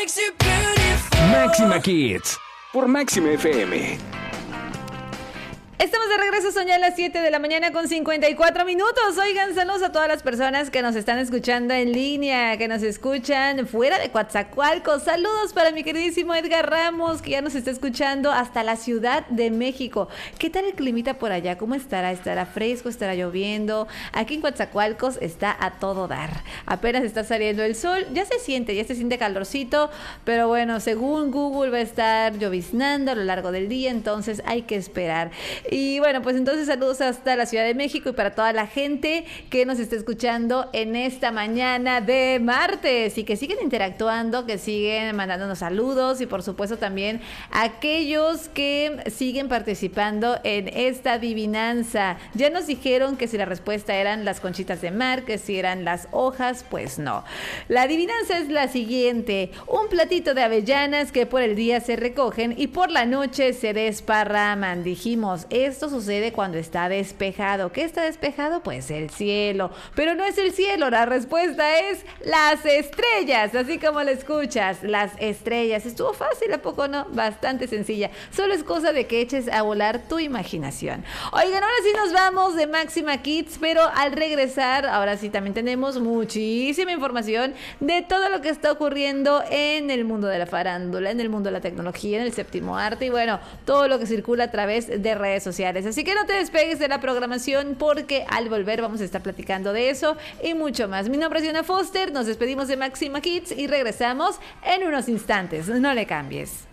Máxima Kids por Máxima FM. Estamos de regreso, son ya las 7 de la mañana con 54 minutos. Oigan, saludos a todas las personas que nos están escuchando en línea, que nos escuchan fuera de Coatzacoalcos. Saludos para mi queridísimo Edgar Ramos, que ya nos está escuchando hasta la Ciudad de México. ¿Qué tal el climita por allá? ¿Cómo estará? ¿Estará fresco? ¿Estará lloviendo? Aquí en Coatzacoalcos está a todo dar. Apenas está saliendo el sol, ya se siente calorcito, pero bueno, según Google va a estar lloviznando a lo largo del día, entonces hay que esperar. Y bueno, pues entonces saludos hasta la Ciudad de México y para toda la gente que nos está escuchando en esta mañana de martes y que siguen interactuando, que siguen mandándonos saludos y por supuesto también aquellos que siguen participando en esta adivinanza. Ya nos dijeron que si la respuesta eran las conchitas de mar, que si eran las hojas, pues no. La adivinanza es la siguiente: un platito de avellanas que por el día se recogen y por la noche se desparraman. Dijimos, esto sucede cuando está despejado. ¿Qué está despejado? Pues el cielo. Pero no es el cielo, la respuesta es las estrellas. Así como lo escuchas, las estrellas. Estuvo fácil, ¿a poco no? Bastante sencilla. Solo es cosa de que eches a volar tu imaginación. Oigan, ahora sí nos vamos de Máxima Kids, pero al regresar, ahora sí también tenemos muchísima información de todo lo que está ocurriendo en el mundo de la farándula, en el mundo de la tecnología, en el séptimo arte y bueno, todo lo que circula a través de redes sociales. Así que no te despegues de la programación porque al volver vamos a estar platicando de eso y mucho más. Mi nombre es Diana Foster, nos despedimos de Máxima Kids y regresamos en unos instantes. No le cambies.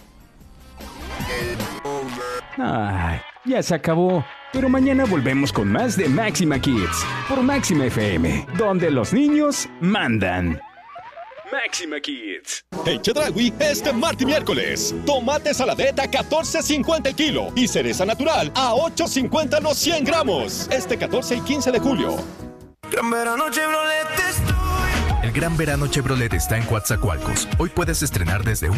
Ay, ya se acabó. Pero mañana volvemos con más de Máxima Kids por Máxima FM, donde los niños mandan. Máxima Kids. En Chedraui, este martes y miércoles, tomate saladeta a $14.50 el kilo y cereza natural a $8.50 los 100 gramos. Este 14 y 15 de julio. Gran Verano Chevrolet estoy. El Gran Verano Chevrolet está en Coatzacoalcos. Hoy puedes estrenar desde